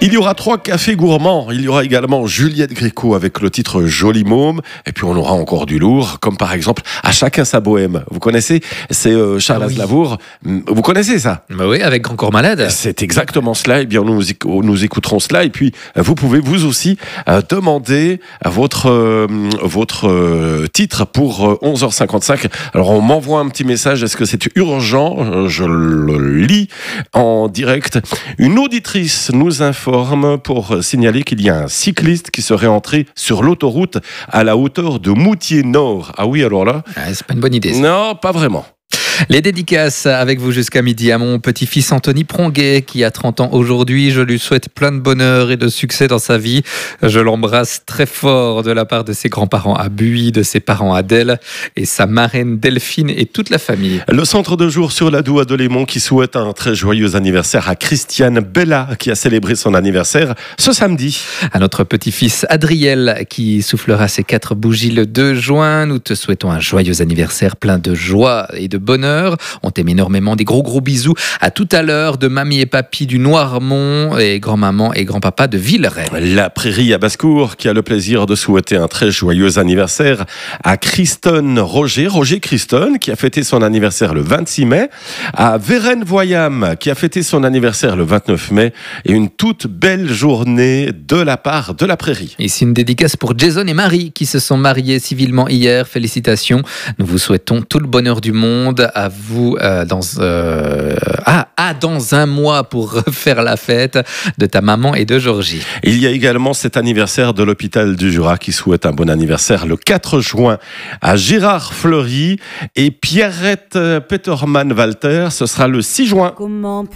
Il y aura 3 cafés gourmands. Il y aura également Juliette Gréco avec le titre Joli Môme. Et puis on aura encore du lourd, comme par exemple À chacun sa bohème. Vous connaissez? C'est Charles Aznavour. Vous connaissez ça? Bah oui, avec Grand Corps Malade. C'est exactement cela. Et bien nous écouterons cela. Et puis vous pouvez vous aussi demander votre titre pour 11h55. Alors on m'envoie un petit message. Est-ce que c'est urgent? Je le lis en direct. Une auditrice nous informe pour signaler qu'il y a un cycliste qui serait entré sur l'autoroute à la hauteur de Moutier-Nord. Ah oui, alors là... C'est pas une bonne idée. Ça. Non, pas vraiment. Les dédicaces avec vous jusqu'à midi à mon petit-fils Anthony Pronguet qui a 30 ans aujourd'hui. Je lui souhaite plein de bonheur et de succès dans sa vie. Je l'embrasse très fort de la part de ses grands-parents à Buis, de ses parents Adèle et sa marraine Delphine et toute la famille. Le centre de jour sur la Doue à Delémont qui souhaite un très joyeux anniversaire à Christiane Bella qui a célébré son anniversaire ce samedi. À notre petit-fils Adriel qui soufflera ses 4 bougies le 2 juin. Nous te souhaitons un joyeux anniversaire plein de joie et de bonheur. On t'aime énormément, des gros bisous. À tout à l'heure de mamie et papy du Noirmont et grand-maman et grand-papa de Villeray. La Prairie à Basse-Cour qui a le plaisir de souhaiter un très joyeux anniversaire à Christone Roger Christone qui a fêté son anniversaire le 26 mai, à Vérenne-Voyam qui a fêté son anniversaire le 29 mai et une toute belle journée de la part de la Prairie. Ici une dédicace pour Jason et Marie qui se sont mariés civilement hier. Félicitations. Nous vous souhaitons tout le bonheur du monde. À vous dans un mois pour refaire la fête de ta maman et de Georgie. Il y a également cet anniversaire de l'hôpital du Jura qui souhaite un bon anniversaire le 4 juin à Gérard Fleury et Pierrette Peterman-Walter, ce sera le 6 juin.